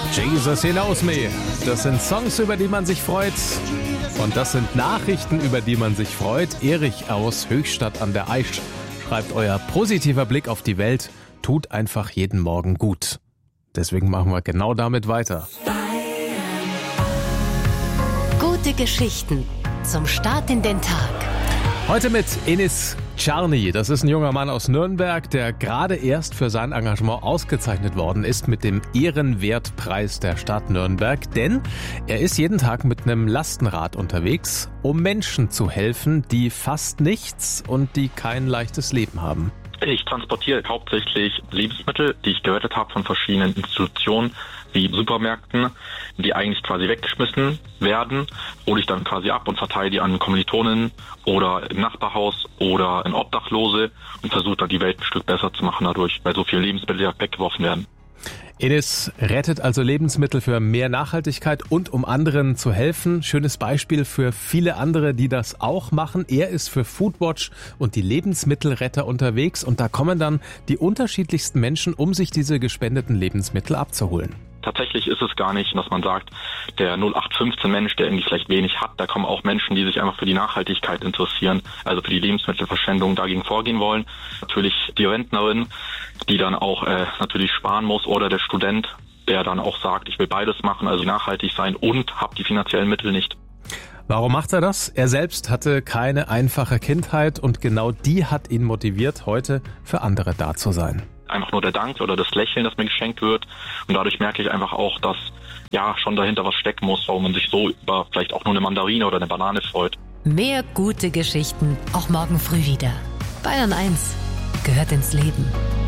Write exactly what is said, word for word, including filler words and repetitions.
Jesus, he knows me. Das sind Songs, über die man sich freut. Und das sind Nachrichten, über die man sich freut. Erich aus Höchstadt an der Aisch schreibt, euer positiver Blick auf die Welt tut einfach jeden Morgen gut. Deswegen machen wir genau damit weiter. Gute Geschichten zum Start in den Tag. Heute mit Enis Czarny. Das ist ein junger Mann aus Nürnberg, der gerade erst für sein Engagement ausgezeichnet worden ist mit dem Ehrenwertpreis der Stadt Nürnberg. Denn er ist jeden Tag mit einem Lastenrad unterwegs, um Menschen zu helfen, die fast nichts und die kein leichtes Leben haben. Ich transportiere hauptsächlich Lebensmittel, die ich gerettet habe von verschiedenen Institutionen, wie Supermärkten, die eigentlich quasi weggeschmissen werden, hole ich dann quasi ab und verteile die an Kommilitonen oder im Nachbarhaus oder in Obdachlose und versuche dann die Welt ein Stück besser zu machen dadurch, weil so viele Lebensmittel ja weggeworfen werden. Enis rettet also Lebensmittel für mehr Nachhaltigkeit und um anderen zu helfen. Schönes Beispiel für viele andere, die das auch machen. Er ist für Foodwatch und die Lebensmittelretter unterwegs und da kommen dann die unterschiedlichsten Menschen, um sich diese gespendeten Lebensmittel abzuholen. Tatsächlich ist es gar nicht, dass man sagt, der null acht fünfzehn Mensch, der irgendwie vielleicht wenig hat, da kommen auch Menschen, die sich einfach für die Nachhaltigkeit interessieren, also für die Lebensmittelverschwendung dagegen vorgehen wollen. Natürlich die Rentnerin, die dann auch äh, natürlich sparen muss, oder der Student, der dann auch sagt, ich will beides machen, also nachhaltig sein und habe die finanziellen Mittel nicht. Warum macht er das? Er selbst hatte keine einfache Kindheit und genau die hat ihn motiviert, heute für andere da zu sein. Einfach nur der Dank oder das Lächeln, das mir geschenkt wird. Und dadurch merke ich einfach auch, dass ja schon dahinter was stecken muss, warum man sich so über vielleicht auch nur eine Mandarine oder eine Banane freut. Mehr gute Geschichten, auch morgen früh wieder. Bayern eins gehört ins Leben.